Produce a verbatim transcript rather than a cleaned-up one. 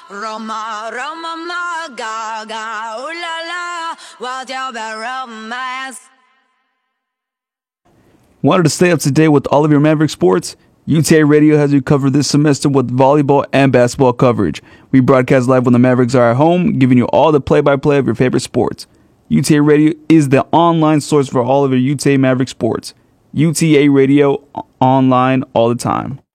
Roma, Roma, ma, gaga, ooh la la, what's your bad romance? Wanted to stay up to date with all of your Maverick sports? U T A Radio has you covered this semester with volleyball and basketball coverage. We broadcast live when the Mavericks are at home, giving you all the play-by-play of your favorite sports. U T A Radio is the online source for all of your U T A Maverick sports. U T A Radio, online all the time.